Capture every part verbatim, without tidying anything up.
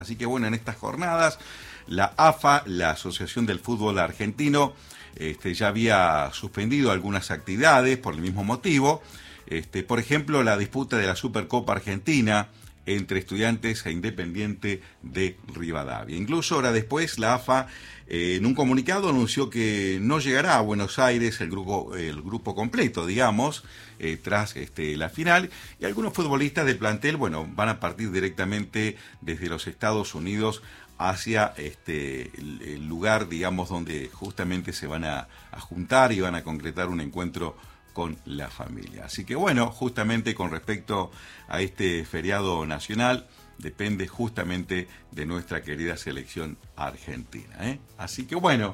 Así que bueno, en estas jornadas, la A F A, la Asociación del Fútbol Argentino, este, ya había suspendido algunas actividades por el mismo motivo. Este, por ejemplo, la disputa de la Supercopa Argentina entre Estudiantes e Independiente de Rivadavia. Incluso horas después, la A F A, eh, en un comunicado, anunció que no llegará a Buenos Aires el grupo, el grupo completo, digamos, eh, tras este, la final. Y algunos futbolistas del plantel, bueno, van a partir directamente desde los Estados Unidos hacia este, el, el lugar, digamos, donde justamente se van a, a juntar y van a concretar un encuentro con la familia. Así que bueno, justamente con respecto a este feriado nacional, depende justamente de nuestra querida selección argentina, ¿eh? Así que bueno,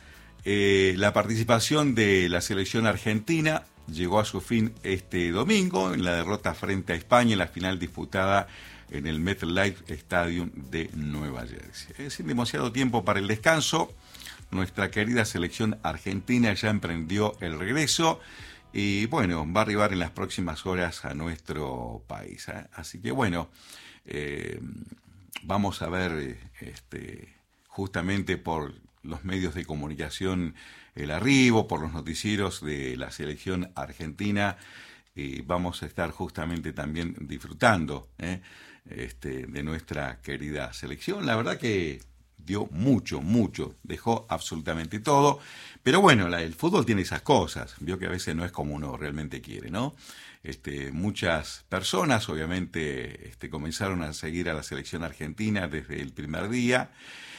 eh, la participación de la selección argentina llegó a su fin este domingo en la derrota frente a España en la final disputada en el MetLife Stadium de Nueva Jersey. Sin demasiado tiempo para el descanso, nuestra querida selección argentina ya emprendió el regreso y bueno, va a arribar en las próximas horas a nuestro país, ¿eh? Así que bueno, eh, vamos a ver este, justamente por los medios de comunicación el arribo, por los noticieros de la selección argentina, y vamos a estar justamente también disfrutando ¿eh? este, de nuestra querida selección. La verdad que dio mucho, mucho, dejó absolutamente todo, pero bueno, la, el fútbol tiene esas cosas, vio que a veces no es como uno realmente quiere, ¿no? Este, muchas personas obviamente este, comenzaron a seguir a la selección argentina desde el primer día,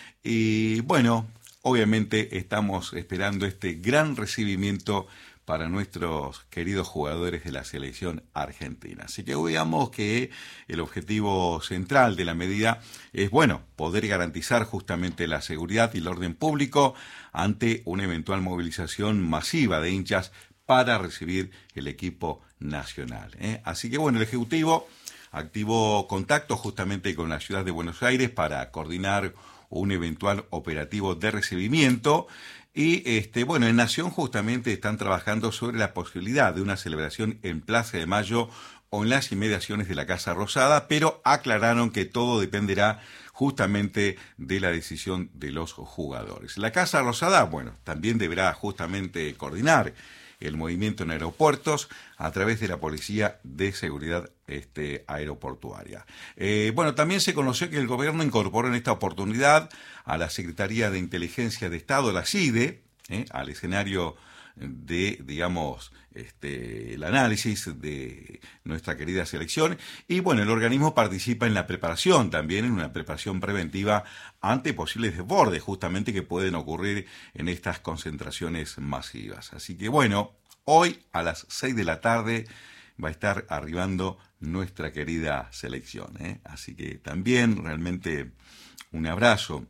y bueno, obviamente estamos esperando este gran recibimiento para nuestros queridos jugadores de la selección argentina. Así que veamos que el objetivo central de la medida es, bueno, poder garantizar justamente la seguridad y el orden público ante una eventual movilización masiva de hinchas para recibir el equipo nacional, ¿eh? Así que bueno, el Ejecutivo activó contacto justamente con la ciudad de Buenos Aires para coordinar un eventual operativo de recibimiento. Y este, bueno, en Nación justamente están trabajando sobre la posibilidad de una celebración en Plaza de Mayo o en las inmediaciones de la Casa Rosada, pero aclararon que todo dependerá justamente de la decisión de los jugadores. La Casa Rosada, bueno, también deberá justamente coordinar el movimiento en aeropuertos a través de la Policía de Seguridad este, Aeroportuaria. Eh, bueno, también se conoció que el gobierno incorporó en esta oportunidad a la Secretaría de Inteligencia de Estado, la C I D E, eh, al escenario de, digamos, este, el análisis de nuestra querida selección. Y bueno, el organismo participa en la preparación también, en una preparación preventiva ante posibles desbordes justamente que pueden ocurrir en estas concentraciones masivas. Así que bueno, hoy a las seis de la tarde va a estar arribando nuestra querida selección, ¿eh? Así que también realmente un abrazo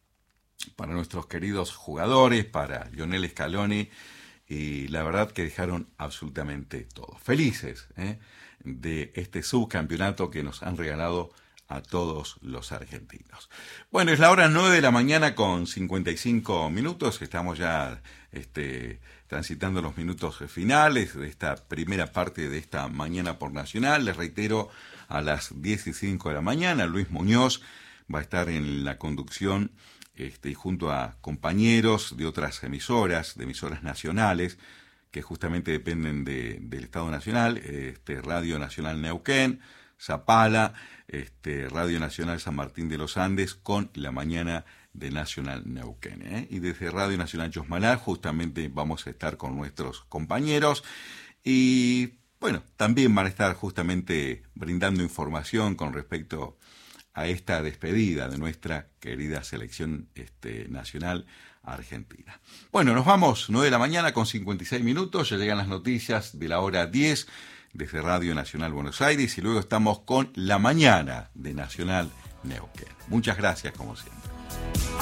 para nuestros queridos jugadores, para Lionel Scaloni, y la verdad que dejaron absolutamente todo. Felices ¿eh? de este subcampeonato que nos han regalado a todos los argentinos. Bueno, es la hora nueve de la mañana con cincuenta y cinco minutos. Estamos ya este, transitando los minutos finales de esta primera parte de esta mañana por Nacional. Les reitero, a las diez y cinco de la mañana, Luis Muñoz va a estar en la conducción Este, junto a compañeros de otras emisoras, de emisoras nacionales, que justamente dependen de, del Estado Nacional, este, Radio Nacional Neuquén, Zapala, este, Radio Nacional San Martín de los Andes, con la mañana de Nacional Neuquén, ¿eh? Y desde Radio Nacional Chosmalal justamente vamos a estar con nuestros compañeros y, bueno, también van a estar justamente brindando información con respecto a esta despedida de nuestra querida selección este, nacional argentina. Bueno, nos vamos, nueve de la mañana con cincuenta y seis minutos, ya llegan las noticias de la hora diez desde Radio Nacional Buenos Aires y luego estamos con la mañana de Nacional Neuquén. Muchas gracias como siempre.